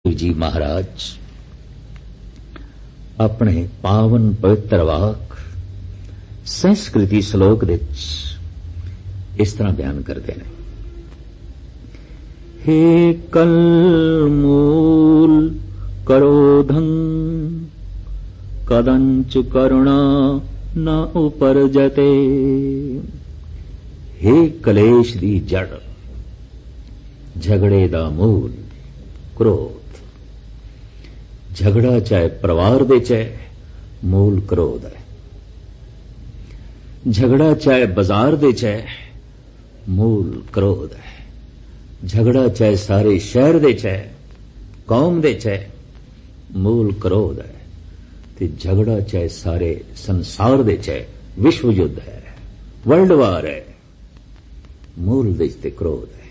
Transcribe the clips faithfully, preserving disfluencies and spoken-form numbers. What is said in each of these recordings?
जी महाराज अपने पावन पवित्र वाक संस्कृति श्लोक विच इस तरह बयान करते हैं। हे कल मूल करोधं कदंच करुणा न उपरजते। हे कलेश दी जड़, झगड़े दा मूल क्रोध। झगड़ा चाहे परिवार दे चाहे मूल क्रोध है। झगड़ा चाहे बाजार दे चाहे मूल क्रोध है। झगड़ा चाहे सारे शहर दे चाहे कौम दे चाहे मूल क्रोध है। ते झगड़ा चाहे सारे संसार दे चाहे विश्व युद्ध है, वर्ल्ड वार है, मूल दे ते क्रोध है।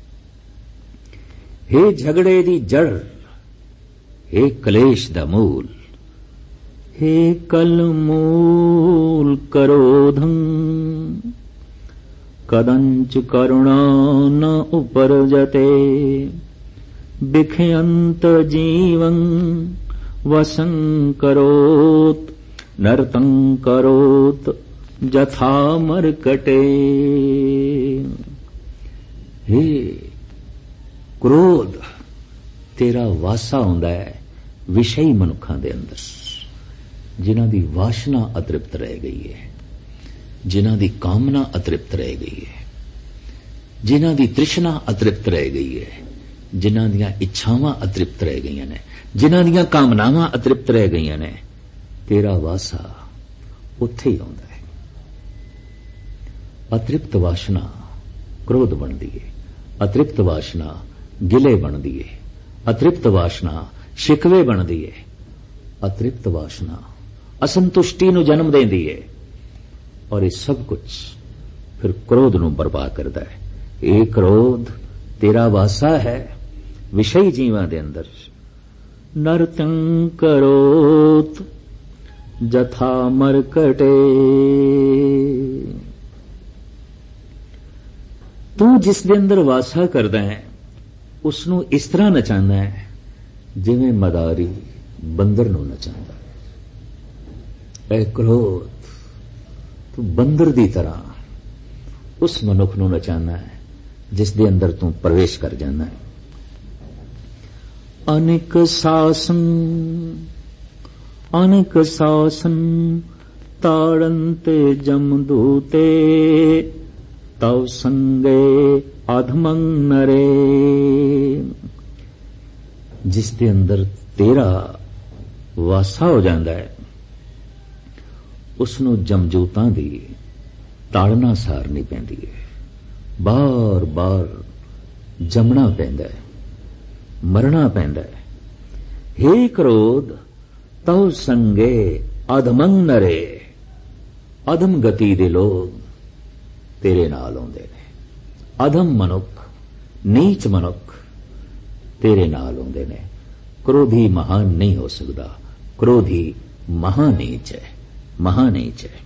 हे झगड़े दी जड़, हे कलेश दा मूल। हे कल मूल करोधं कदंच करुणा न उपरजते। बिखयंत जीवं वसं करोत नर्तं करोत जथा मरकटे। हे क्रोध तेरा वासा हुंदा है विषयी मनुखां दे अंदर, जिन्हां दी वासना अतृप्त रह गई है, जिन्हां दी कामना अतृप्त रह गई है, जिन्हां दी तृष्णा अतृप्त रह गई है, जिन्हां दियां इच्छावां अतृप्त रह गई ने, जिन्हां दियां कामनावां अतृप्त रह गई ने, तेरा वासा उत्थे ही आउंदा है। अतृप्त वासना क्रोध बनदी है, अतृप्त वासना गिले बनदी है, अतृप्त वासना शिकवे बनदी है, अतृप्त वासना असंतुष्टि नूं जन्म देंदी है, और ये सब कुछ फिर क्रोध नूं बर्बाद करदा है। ये क्रोध तेरा वासा है विषयी जीवां दे अंदर। नर्तं करोत जथा मरकटे। तू जिस दे अंदर वासा करदा है उसनूं इस तरह नचांदा है जिवें मदारी बंदर नूं नचांदा है। ऐ क्रोध, तू बंदर दी तरह उस मनुख नूं नचांदा है जिस दे अंदर तू प्रवेश कर जांदा है। अनेक सासन अनेक सासन ताड़न्ते जमदूते तव संगे अधमं नरे। जिस दे अंदर तेरा वासा हो जाता है उसनों जमजूतां दी ताड़ना सारनी पैंदी है, बार बार जमना पैंदा है, मरना पैंदा है। हे क्रोध तव संगे अधमं नरे। अधम गति दे लोग तेरे नाल आउंदे ने। अधम मनुख, नीच मनुख तेरे नाल आउंदे ने। क्रोधी महान नहीं हो सकता, क्रोधी महानीच है, महानीच है।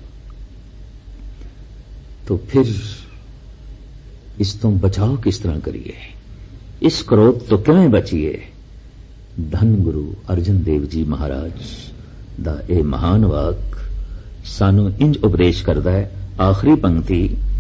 तो फिर इस तो बचाव किस तरह करिए, इस क्रोध तो किवें बचीए। धन गुरु अर्जन देव जी महाराज दा ए महान वाक सानू इंज उपदेश करदा है। आखिरी पंक्ति